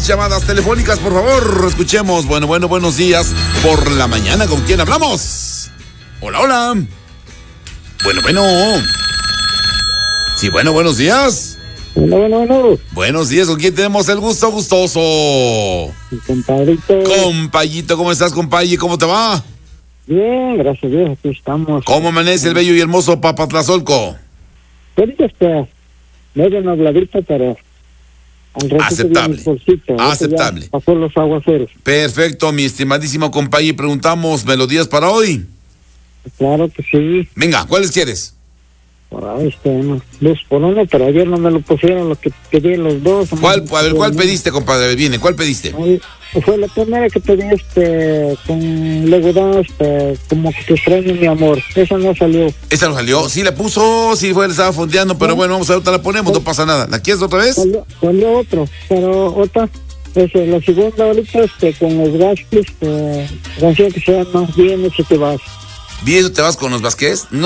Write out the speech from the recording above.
llamadas telefónicas, por favor. Escuchemos. Buenos días por la mañana. ¿Con quién hablamos? Hola. Bueno. Sí, buenos días. Bueno. Buenos días, ¿con quién tenemos el gusto gustoso? Compadrito. Compayito, ¿cómo estás, compayi? ¿Cómo te va? Bien, gracias a Dios, aquí estamos. ¿Cómo amanece el bello y hermoso Papatlazolco? Ahorita está medio nubladito, pero al ratito aceptable. viene el solcito. Aceptable. Pasó los aguaceros. Perfecto, mi estimadísimo compayi. Preguntamos melodías para hoy. Claro que sí. Venga, ¿cuáles quieres? Por ahí estamos. 2 por 1, pero ayer no me lo pusieron, lo que pedí los dos. ¿Cuál pediste, compadre? Viene, ¿cuál pediste? Fue la primera que pedí, con Legodán, como que te extraño mi amor. Esa no salió. ¿Esa no salió? Sí, la puso, sí, estaba fondeando, pero bueno, vamos a ver, te la ponemos, no pasa nada. ¿La quieres otra vez? Salió otro, pero otra. La segunda ahorita, con los Vázquez, canción que se llama Bien, Eso Te Vas. ¿Bien, Eso Te Vas con los Vázquez? No.